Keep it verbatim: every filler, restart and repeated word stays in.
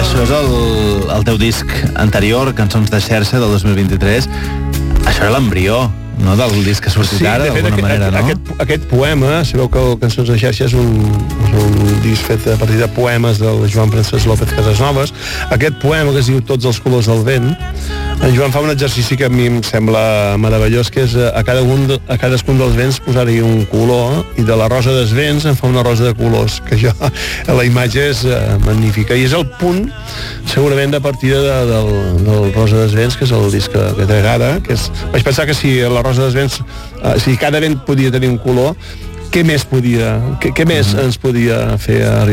Això és el, el teu disc anterior, Cançons de xarxa, del dos mil vint-i-tres. Això era l'embrió, no?, del disc que ha sortit sí, ara, d'alguna aquest, manera, no? Aquest, aquest poema, sabeu que el Cançons de xarxa és un, és un disc fet a partir de poemes del Joan Francesc López Casasnovas. Aquest poema, que es diu Tots els colors del vent, en Joan fa un exercici que a mi em sembla meravellós, que és a, cada un, a cadascun dels vents posar-hi un color, i de la rosa dels vents en fa una rosa de colors, que jo, la imatge és uh, magnífica, i és el punt segurament de partida de, del, del Rosa dels vents, que és el disc que, que trec ara, que és, vaig pensar que si la rosa dels vents, uh, si cada vent podia tenir un color, què més podia, què, què més ens podia fer arribar